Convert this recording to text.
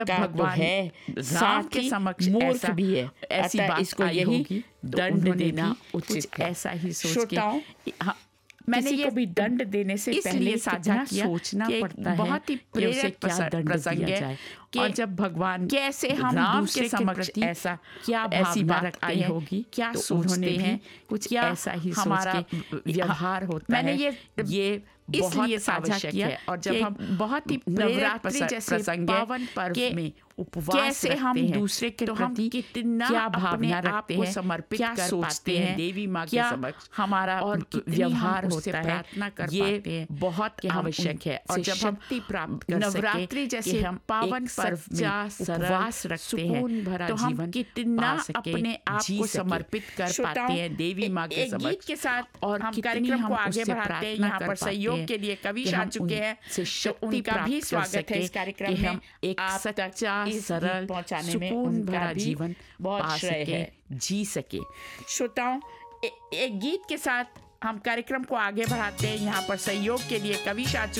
का तो भगवान है, राम साथ के ही समक्ष मूर्ख ऐसा भी है, ऐसी अतः बात इसको आई यही होगी तो दंड उन्होंने देना भी उचित कुछ है। ऐसा ही सोच श्रोताओं, के हाँ, मैंने किसी ये को भी दंड देने से इसलिए पहले साझा कितना किया सोचना कि एक पड़ता है बहुत ही कि उसे प्रेरक क्या दंड प्रसंग दिया है जाए। कि और जब भगवान कैसे हम राम दूसरे के के समक्ष प्रति ऐसा क्या ऐसी भावना बात रखते आई हैं, होगी क्या तो सोचते उन्होंने भी हैं, कुछ क्या ऐसा ही सोच हमारा के व्यवहार होता मैंने है। ये बहुत इसलिए साझा आवश्यक किया है। और कि जब एक हम बहुत ही प्रेरक नवरात्रि जैसे प्रसंग है पावन पर्व कि में उपवास कैसे हम रखते हैं, दूसरे के तो हम प्रति कितना क्या अपने भावना आप रखते को हैं, समर्पित क्या कर सोचते पाते हैं हैं, देवी माँ के क्या समक्ष, हमारा और कितनी व्यवहार हम उससे होता है, प्रार्थना कर ये पाते हैं बहुत कि हम आवश्यक है। और उनसे जब हम शक्ति प्राप्त कर नवरात्रि सके जैसे कि हम पावन एक पर्व सच्चा, में सरल, उपवास रखते हैं, सुकून भरा तो हम जीवन कितना पा सके, अपने आप जी को सके। समर्पित कर श्रोताओं, पाते हैं देवी माँ के एक गीत समक्ष के साथ और हम कितनी कार्यक्रम को हम आगे उससे बढ़ाते हैं। प्रार्थना यहाँ कर पर पाते सहयोग हैं के लिए कवि कि आ हम चुके हैं, उनसे तो शक्ति उनका प्राप्त भी कर स्वागत है सके इस कार्यक्रम कि में। हम एक आप तक सच्चा, इस सरल, गीत पहुंचाने में सुकून उनका भरा भी जीवन बहुत पा श्रेय सके, है। जी सके। श्रोताओं, एक गीत के साथ हम कार्यक्रम को आगे बढ़ाते हैं। यहाँ पर सहयोग के लिए कवि आ चुके